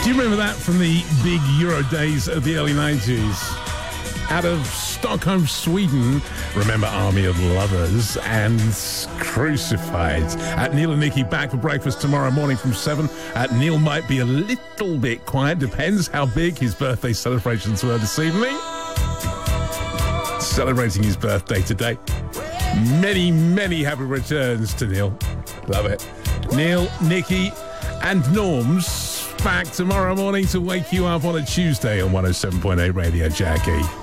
Do you remember that from the big Euro days of the early 90s? Out of Stockholm, Sweden, remember Army of Lovers and Crucified. Neil and Nikki back for breakfast tomorrow morning from 7. Neil might be a little bit quiet, depends how big his birthday celebrations were this evening. Celebrating his birthday today. Many, many happy returns to Neil. Love it. Neil, Nikki and Norms back tomorrow morning to wake you up on a Tuesday on 107.8 Radio Jackie.